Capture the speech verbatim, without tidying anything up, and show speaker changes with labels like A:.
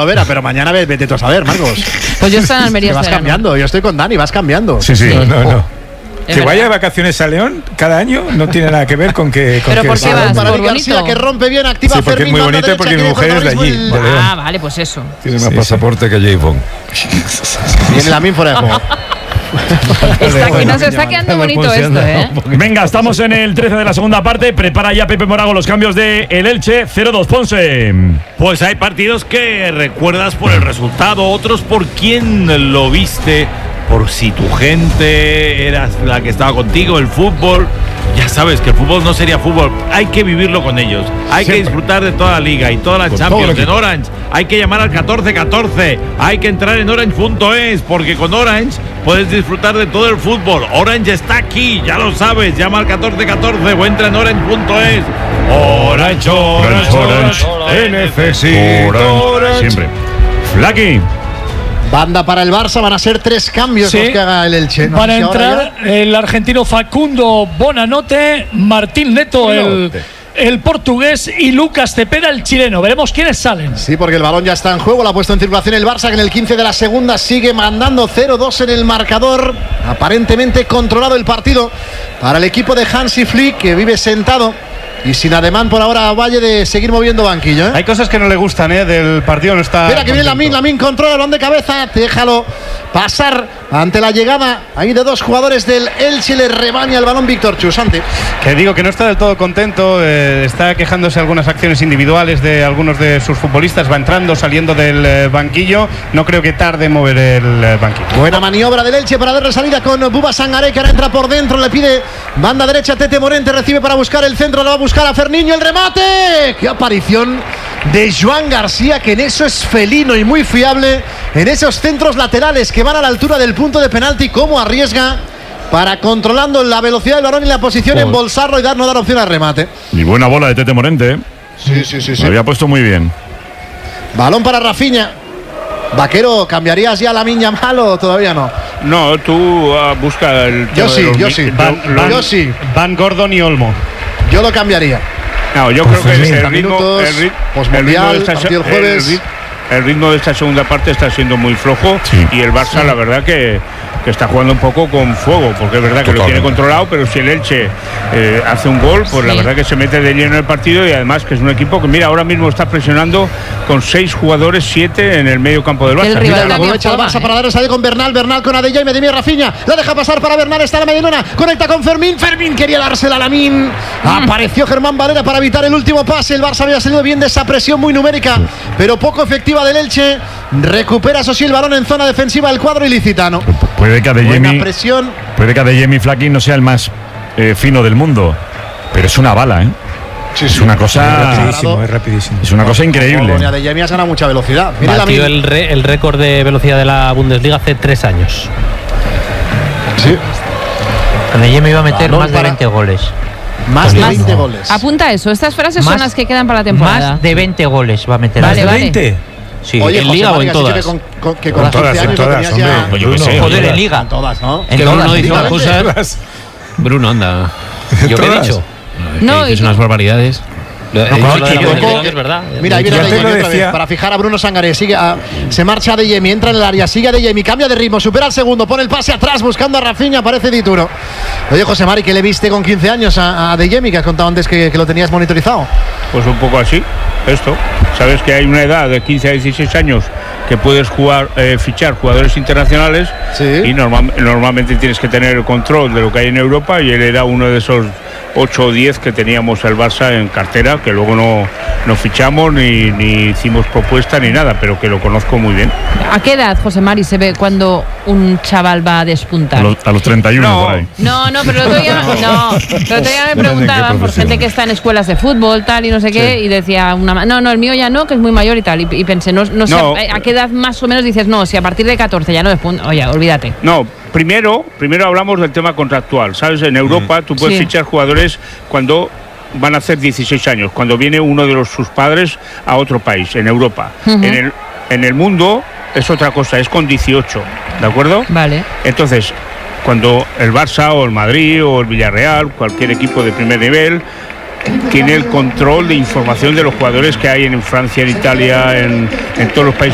A: a ver, pero mañana vete tú a saber, Marcos.
B: Pues yo estoy en Almería.
A: Que vas cambiando, yo estoy con Dani, vas cambiando.
C: Sí, sí, no, no, no.
B: Es
C: que
B: verdad.
C: vaya de vacaciones a León cada año no tiene nada que ver con que. Con
B: Pero
C: que
B: ¿por qué
C: sea-
B: vas?
A: Para
B: Por
A: Vic García,
B: bonito.
A: que rompe bien, activa
C: Sí, porque
A: Fermín.
C: es muy
A: banda
C: bonito,
A: derecha,
C: porque mi
A: quiere
C: mujer es de
A: protagonismo
C: allí,
A: el-
C: de León.
B: Ah, vale, pues eso.
D: Tiene más
C: Sí,
D: pasaporte que J. Bond.
A: Viene la min fuera de juego.
B: Está que nos está quedando bonito esto, ¿eh?
E: Venga, estamos en el trece de la segunda parte. Prepara ya Pepe Morago los cambios de el Elche. cero dos Ponce.
F: Pues hay partidos que recuerdas por el resultado, otros por quién lo viste, por si tu gente era la que estaba contigo, el fútbol. Ya sabes que el fútbol no sería fútbol, hay que vivirlo con ellos, hay que disfrutar de toda la liga y toda la
D: Con todo
F: Champions
D: el
F: en
D: equipo.
F: Orange. Hay que llamar al catorce catorce, hay que entrar en orange punto es, porque con Orange puedes disfrutar de todo el fútbol. Orange está aquí, ya lo sabes, llama al catorce catorce o entra en orange punto es. Orange, Orange, Orange,
C: Orange,
E: Orange.
C: Orange.
E: Siempre. Flaky.
A: Banda para el Barça, van a ser tres cambios
G: Sí.
A: los que haga el Elche. No
G: Van a
A: sé si ahora
G: entrar el argentino Facundo Bonanote, Martín Neto, el, el portugués, y Lucas Cepeda, el chileno. Veremos quiénes salen.
A: ya. Sí, porque el balón ya está en juego, lo ha puesto en circulación el Barça, que en el quince de la segunda sigue mandando cero dos en el marcador. Aparentemente controlado el partido para el equipo de Hansi Flick, que vive sentado y sin ademán por ahora a Valle de seguir moviendo banquillo, ¿eh?
H: Hay cosas que no le gustan, ¿eh? Del partido no está.
A: Espera que viene
H: contento.
A: Lamin, Lamin controla el balón de cabeza, déjalo pasar ante la llegada ahí de dos jugadores del Elche, le rebaña el balón Víctor Chusante.
H: Que digo que no está del todo contento, eh, está quejándose de algunas acciones individuales de algunos de sus futbolistas, va entrando, saliendo del eh, banquillo, no creo que tarde en mover el eh, banquillo.
A: Buena maniobra del Elche para darle salida con Buba Sangaré, que ahora entra por dentro, le pide banda derecha Tete Morente, recibe para buscar el centro, lo va a buscar a Ferniño, el remate. ¡Qué aparición de Joan García, que en eso es felino y muy fiable, en esos centros laterales que van a la altura del punto de penalti! Cómo arriesga para, controlando la velocidad del balón y la posición,
E: Joder.
A: embolsarlo y dar, no dar opción al remate.
E: Y buena bola de Tete Morente. ¿eh?
A: Sí, sí, sí,
E: Lo había puesto muy bien.
A: Balón para Rafinha. Vaquero, ¿cambiarías ya la Miña Mal o todavía no?
I: No, tú uh, busca el.
A: Yo
I: tema
A: sí,
I: de los
A: yo
I: mi-
A: sí.
I: lo-
H: Van,
I: lo-
H: Van-
A: yo sí.
H: Van Gordon y Olmo.
A: Yo lo cambiaría.
I: No, yo
E: Pues
I: creo que
E: sí,
I: el
A: treinta
I: ritmo,
A: minutos,
I: el, rit-
A: posmundial,
I: el ritmo de esta,
A: partido el
I: se-
A: jueves.
I: el rit- el ritmo de esta segunda parte está siendo muy flojo
E: Sí.
I: y el Barça, la verdad, que, que está jugando un poco con fuego, porque es verdad que lo
D: Totalmente.
I: tiene controlado, pero si el Elche eh, hace un gol, pues la
B: Sí.
I: verdad que se mete de lleno en el partido y además que es un equipo que, mira, ahora mismo está presionando con seis jugadores, siete en el medio campo del
B: Que el
I: Barça.
B: rival
I: Mira,
B: también
A: Aprovecha el
B: juega,
A: Barça
B: ¿eh?
A: para darle salida con Bernal, Bernal con Adeyemi, Medimi Rafinha, la deja pasar para Bernal, está en la medialuna, conecta con Fermín, Fermín quería dársela a Lamin, apareció Germán Valera para evitar el último pase, el Barça había salido bien de esa presión muy numérica, pero poco efectiva del Elche, recupera eso sí el balón en zona defensiva del cuadro ilicitano.
E: Puede que
A: Buena
E: Adeyemi,
A: presión,
E: puede que Adeyemi Flaky no sea el más eh, fino del mundo, pero es una bala, ¿eh? Es una cosa,
C: Rapidísimo, es rapidísimo.
E: es una cosa increíble.
A: Con Adeyemi has ganado mucha velocidad. Mira
J: Batió
A: Lamin.
J: el, re- el récord de velocidad de la Bundesliga hace tres años.
A: Sí.
K: Adeyemi iba a meter
A: Balón
K: más de
A: para-
K: veinte goles.
A: Más de
K: Más-
A: veinte goles.
B: Apunta eso, estas frases son
K: Más-
B: las que quedan para la temporada.
K: Más de veinte goles va a meter.
B: Vale, vale.
C: veinte.
K: Sí.
A: Oye,
J: ¿en
A: José
J: liga o
A: Mari,
J: en
A: has dicho
J: todas?
A: que con, con- que con
C: En todas,
A: quince
C: en
A: años lo
C: todas,
A: tenías
C: hombre.
A: ya-
J: Pues yo qué sé.
K: Joder,
J: oye,
K: en liga.
A: En todas, ¿no?
K: En
J: que
K: todas,
J: Bruno dice unas
A: directamente.
J: cosas. Bruno, anda. ¿Yo qué he
C: Todas.
J: dicho?
B: No,
J: No,
B: y-
J: dices unas barbaridades. Lo- he dicho
A: claro,
J: lo de la
A: que
J: Bundesliga,
A: poco-
J: que es verdad.
A: Mira, ahí viene
C: Yo antes
A: Adeyemi
C: lo
A: otra vez
C: decía.
A: para fijar a Bruno Sangaré. Sigue a- se marcha Adeyemi, entra en el área, sigue Adeyemi, cambia de ritmo, supera el segundo, pone el pase atrás buscando a Rafinha, aparece Dituro. Oye, José Mari, ¿qué le viste con quince años a, a Adeyemi, que has contado antes que, que lo tenías monitorizado?
I: Pues un poco así, esto. Sabes que hay una edad de quince a dieciséis años que puedes jugar, eh, fichar jugadores internacionales
A: Sí.
I: y normal- normalmente tienes que tener el control de lo que hay en Europa y él era uno de esos ocho o diez que teníamos el Barça en cartera, que luego no, no fichamos ni, ni hicimos propuesta ni nada, pero que lo conozco muy bien.
B: ¿A qué edad, José Mari, se ve cuando un chaval va a
E: A
B: despuntar?
E: los, a los treinta y uno
I: No.
E: por ahí.
B: No, no, pero el otro día, no, pero el otro día me preguntaban por gente que está en escuelas de fútbol, tal y no sé qué, y decía una, ma- no, no, el mío ya no, que es muy mayor y tal. Y, y pensé, no, no sé
I: No.
B: a, a qué edad más o menos dices, no, si a partir de catorce ya no despunta, oye, olvídate.
I: No, primero, primero hablamos del tema contractual. ¿Sabes? En Europa tú puedes
B: Sí.
I: fichar jugadores cuando van a hacer dieciséis años, cuando viene uno de los, sus padres a otro país, en Europa.
B: Ujú.
I: en, el, en el mundo es otra cosa, es con dieciocho, ¿de acuerdo?
B: Vale.
I: Entonces, cuando el Barça o el Madrid o el Villarreal, cualquier equipo de primer nivel, tiene el control de información de los jugadores que hay en Francia, en Italia, en, en todos los países